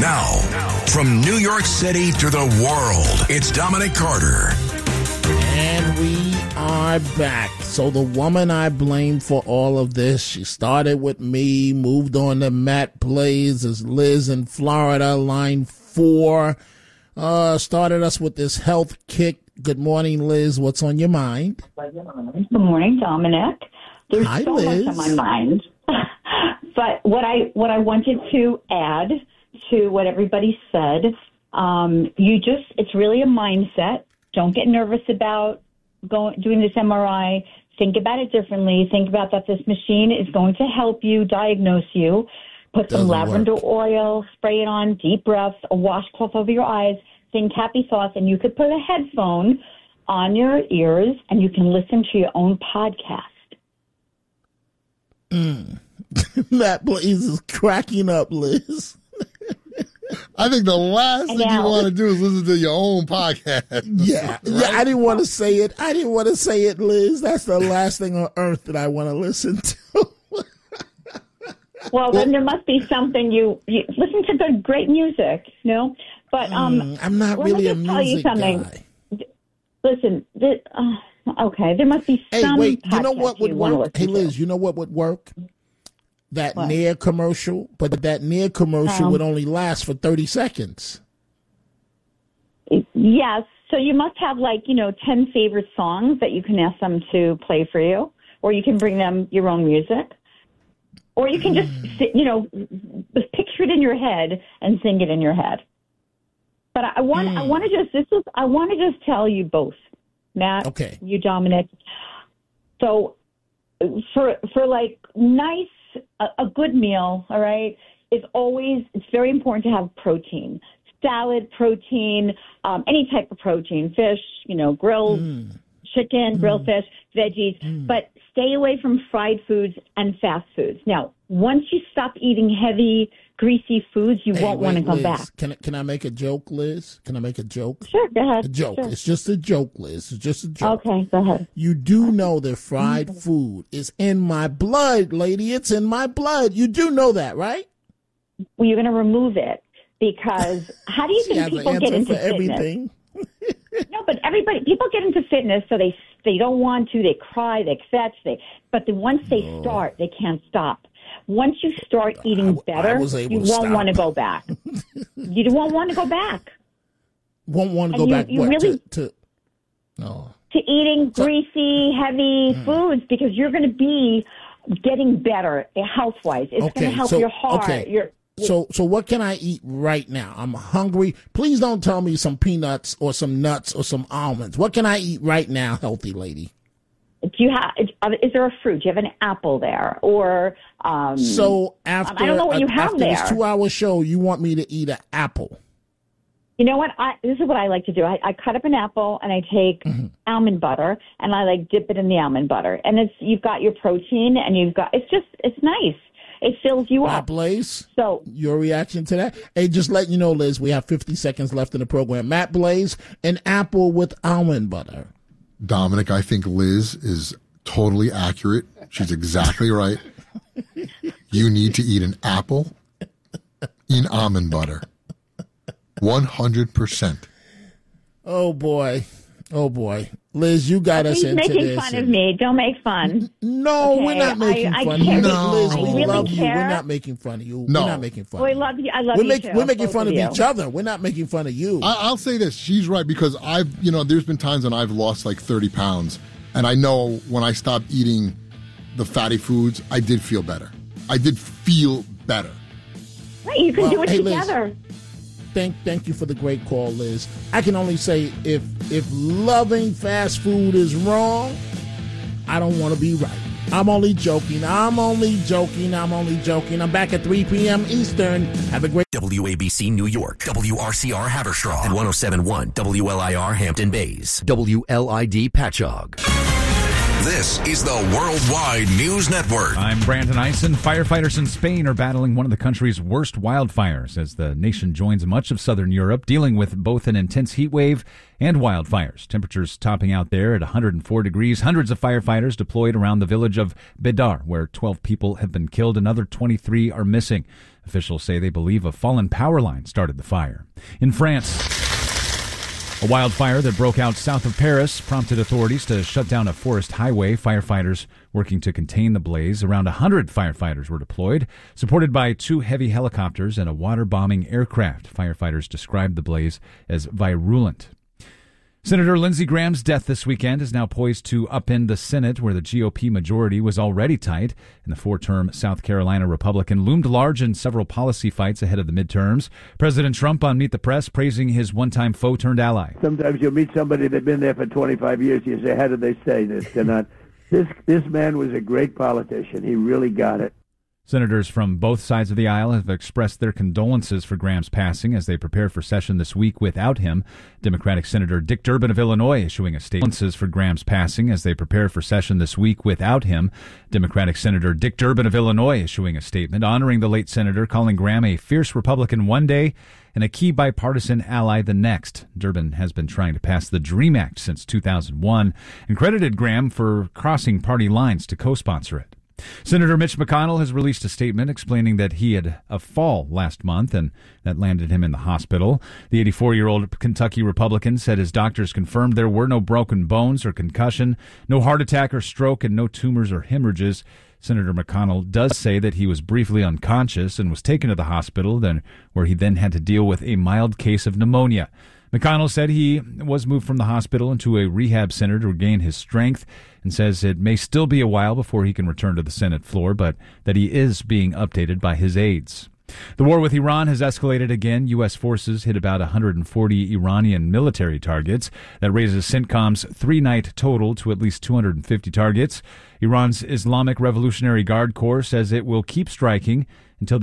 Now, from New York City to the world, it's Dominic Carter. And we are back. So the woman I blame for all of this, she started with me, moved on to Matt Blaze, is Liz in Florida, line 4. Started us with this health kick. Good morning, Liz. What's on your mind? Good morning, Dominic. There's Hi, so Liz. much on my mind. But what I wanted to add to what everybody said, it's really a mindset. Don't get nervous about doing this MRI. Think about it differently. Think about that this machine is going to help you diagnose you. Put some lavender oil, spray it on, deep breaths, a washcloth over your eyes, think happy thoughts, and you could put a headphone on your ears and you can listen to your own podcast. Matt Blaze is cracking up, Liz. I think the last thing you want to do is listen to your own podcast. Yeah. Right? Yeah, I didn't want to say it. Liz. That's the last thing on earth that I want to listen to. Well, then there must be something you listen to good, great music, you know? But I'm not really a music guy. Listen, okay, there must be some. Hey, wait, you know what would you work? Hey, Liz, you know what would work? That Nair commercial, but that Nair commercial would only last for 30 seconds. Yes, so you must have 10 favorite songs that you can ask them to play for you, or you can bring them your own music. Or you can just, picture it in your head and sing it in your head. But I want to just tell you both, Matt, you, Dominic. So for nice, a good meal, all right, it's very important to have protein. Salad, protein, any type of protein, fish, grilled chicken, grilled fish, veggies, but stay away from fried foods and fast foods. Now, once you stop eating heavy, greasy foods, you won't want to go back. Can I make a joke, Liz? Can I make a joke? Sure, go ahead. A joke. Sure. It's just a joke, Liz. It's just a joke. Okay, go ahead. You do know that fried food is in my blood, lady. It's in my blood. You do know that, right? Well, you're going to remove it because how do you think people get into fitness? Everything. No, but people get into fitness, so they don't want to. They cry, they fetch, but then once they start, they can't stop. Once you start eating better, you won't want to go back. You won't want to go back. Won't want to go back. To eating greasy, heavy foods because you're going to be getting better health-wise. It's going to help your heart. Okay. So what can I eat right now? I'm hungry. Please don't tell me some peanuts or some nuts or some almonds. What can I eat right now, healthy lady? Is there a fruit? Do you have an apple there? Or so after I don't know what you have after there. This 2-hour show, you want me to eat an apple? You know what? This is what I like to do. I cut up an apple and I take almond butter and I dip it in the almond butter. And you've got your protein and it's nice. It fills you up. Matt Blaze, so your reaction to that? Hey, just letting you know, Liz, we have 50 seconds left in the program. Matt Blaze, an apple with almond butter. Dominic, I think Liz is totally accurate. She's exactly right. You need to eat an apple in almond butter. 100%. Oh, boy. Liz, you got us into this. He's making fun of me. Don't make fun. No, okay, we're not making fun of you. No. Liz, we really love you. care. We're not making fun of you. No. We're not making fun I of you. love you. I love you too. We're making fun of you. each other. We're not making fun of you. I'll say this. She's right because there's been times when I've lost 30 pounds. And I know when I stopped eating the fatty foods, I did feel better. I did feel better. Right, you can do it Liz, together. Thank you for the great call, Liz. I can only say if loving fast food is wrong, I don't want to be right. I'm only joking. I'm back at 3 p.m. Eastern. Have a great WABC New York, WRCR Haverstraw, and 107.1 WLIR Hampton Bays, WLID Patchogue. This is the Worldwide News Network. I'm Brandon Eisen. Firefighters in Spain are battling one of the country's worst wildfires as the nation joins much of southern Europe, dealing with both an intense heat wave and wildfires. Temperatures topping out there at 104 degrees. Hundreds of firefighters deployed around the village of Bédar, where 12 people have been killed. Another 23 are missing. Officials say they believe a fallen power line started the fire. In France, a wildfire that broke out south of Paris prompted authorities to shut down a forest highway. Firefighters working to contain the blaze. Around 100 firefighters were deployed, supported by 2 heavy helicopters and a water-bombing aircraft. Firefighters described the blaze as virulent. Senator Lindsey Graham's death this weekend is now poised to upend the Senate, where the GOP majority was already tight, and the 4-term South Carolina Republican loomed large in several policy fights ahead of the midterms. President Trump on Meet the Press praising his one-time foe-turned-ally. Sometimes you'll meet somebody that's been there for 25 years, you say, how did they say this? They're not. This man was a great politician. He really got it. Senators from both sides of the aisle have expressed their condolences for Graham's passing as they prepare for session this week without him. Democratic Senator Dick Durbin of Illinois issuing a statement. For Graham's passing as they prepare for session this week without him. Democratic Senator Dick Durbin of Illinois issuing a statement honoring the late senator, calling Graham a fierce Republican one day and a key bipartisan ally the next. Durbin has been trying to pass the DREAM Act since 2001 and credited Graham for crossing party lines to co-sponsor it. Senator Mitch McConnell has released a statement explaining that he had a fall last month and that landed him in the hospital. The 84-year-old Kentucky Republican said his doctors confirmed there were no broken bones or concussion, no heart attack or stroke, and no tumors or hemorrhages. Senator McConnell does say that he was briefly unconscious and was taken to the hospital, where he then had to deal with a mild case of pneumonia. McConnell said he was moved from the hospital into a rehab center to regain his strength and says it may still be a while before he can return to the Senate floor, but that he is being updated by his aides. The war with Iran has escalated again. U.S. forces hit about 140 Iranian military targets. That raises CENTCOM's 3-night total to at least 250 targets. Iran's Islamic Revolutionary Guard Corps says it will keep striking until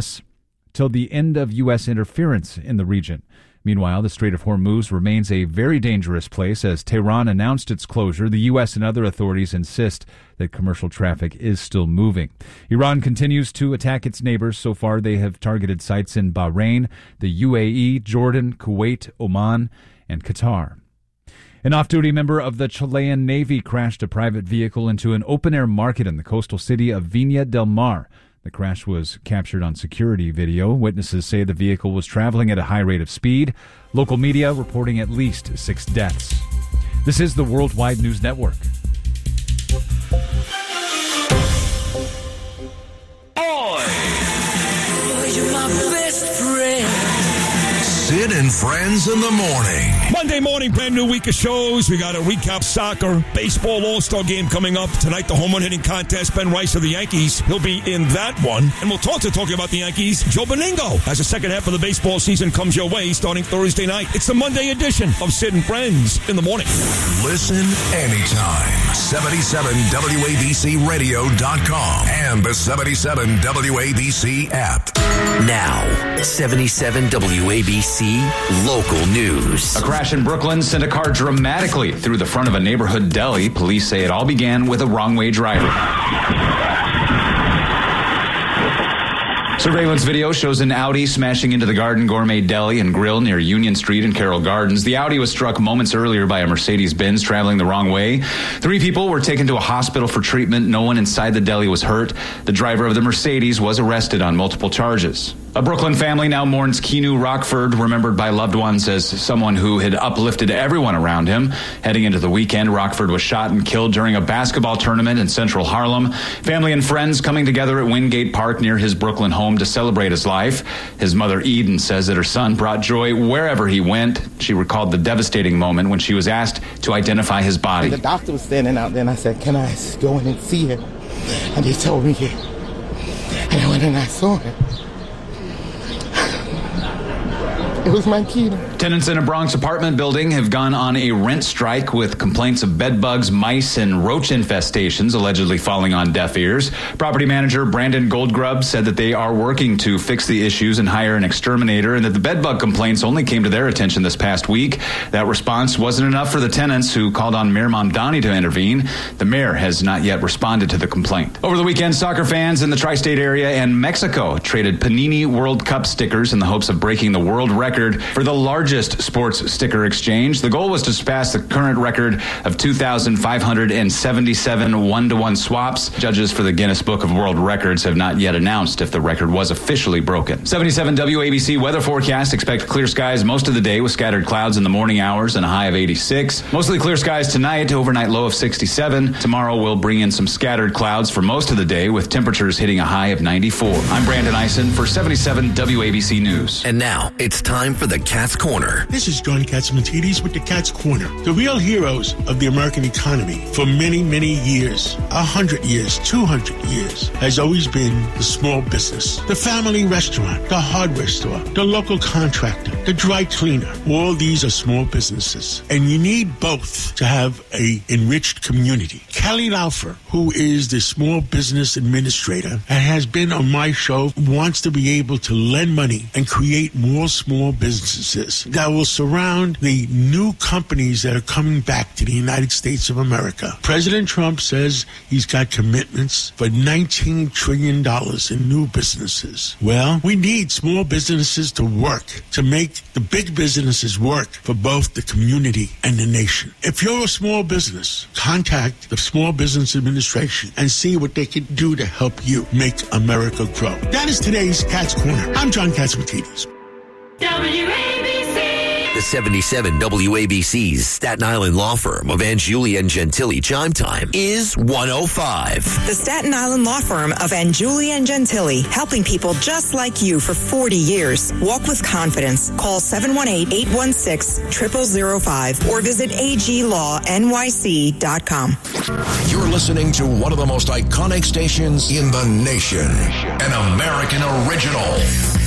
the end of U.S. interference in the region. Meanwhile, the Strait of Hormuz remains a very dangerous place. As Tehran announced its closure, the U.S. and other authorities insist that commercial traffic is still moving. Iran continues to attack its neighbors. So far, they have targeted sites in Bahrain, the UAE, Jordan, Kuwait, Oman, and Qatar. An off-duty member of the Chilean Navy crashed a private vehicle into an open-air market in the coastal city of Viña del Mar. The crash was captured on security video. Witnesses say the vehicle was traveling at a high rate of speed. Local media reporting at least 6 deaths. This is the Worldwide News Network. You're my best friend. Sid and Friends in the Morning. Monday morning, brand new week of shows. We got a recap soccer, baseball all-star game coming up. Tonight, the home run hitting contest. Ben Rice of the Yankees. He'll be in that one. And we'll talking about the Yankees. Joe Beningo, as the second half of the baseball season comes your way starting Thursday night. It's the Monday edition of Sid and Friends in the Morning. Listen anytime. 77WABCRadio.com and the 77 WABC app. Now, 77 WABC local news. A crash in Brooklyn sent a car dramatically through the front of a neighborhood deli. Police say it all began with a wrong-way driver. Surveillance video shows an Audi smashing into the Garden Gourmet Deli and Grill near Union Street and Carroll Gardens. The Audi was struck moments earlier by a Mercedes-Benz traveling the wrong way. 3 people were taken to a hospital for treatment. No one inside the deli was hurt. The driver of the Mercedes was arrested on multiple charges. A Brooklyn family now mourns Keanu Rockford, remembered by loved ones as someone who had uplifted everyone around him. Heading into the weekend, Rockford was shot and killed during a basketball tournament in central Harlem. Family and friends coming together at Wingate Park near his Brooklyn home to celebrate his life. His mother, Eden, says that her son brought joy wherever he went. She recalled the devastating moment when she was asked to identify his body. The doctor was standing out there, and I said, "Can I go in and see him?" And he told me, "Yeah." And I went and I saw him. It was my key. Tenants in a Bronx apartment building have gone on a rent strike with complaints of bed bugs, mice, and roach infestations allegedly falling on deaf ears. Property manager Brandon Goldgrub said that they are working to fix the issues and hire an exterminator, and that the bed bug complaints only came to their attention this past week. That response wasn't enough for the tenants, who called on Mayor Mamdani to intervene. The mayor has not yet responded to the complaint. Over the weekend, soccer fans in the tri-state area and Mexico traded Panini World Cup stickers in the hopes of breaking the world record for the largest sports sticker exchange. The goal was to surpass the current record of 2,577 one-to-one swaps. Judges for the Guinness Book of World Records have not yet announced if the record was officially broken. 77 WABC weather forecast. Expect clear skies most of the day with scattered clouds in the morning hours and a high of 86. Mostly clear skies tonight, overnight low of 67. Tomorrow will bring in some scattered clouds for most of the day with temperatures hitting a high of 94. I'm Brandon Eisen for 77 WABC News. And now it's time for the Cat's Corner. This is John Catsimatidis with the Cat's Corner. The real heroes of the American economy for many, many years, 100 years, 200 years, has always been the small business. The family restaurant, the hardware store, the local contractor, the dry cleaner. All these are small businesses. And you need both to have a enriched community. Kelly Laufer, who is the small business administrator and has been on my show, wants to be able to lend money and create more small businesses that will surround the new companies that are coming back to the United States of America. President Trump says he's got commitments for $19 trillion in new businesses. Well, we need small businesses to work, to make the big businesses work for both the community and the nation. If you're a small business, contact the Small Business Administration and see what they can do to help you make America grow. That is today's Cat's Corner. I'm John Catsimatidis. The 77 WABC's Staten Island law firm of Angiuli and Gentili Chime Time is 105. The Staten Island law firm of Angiuli and Gentili, helping people just like you for 40 years. Walk with confidence. Call 718-816-0005 or visit aglawnyc.com. You're listening to one of the most iconic stations in the nation, an American original.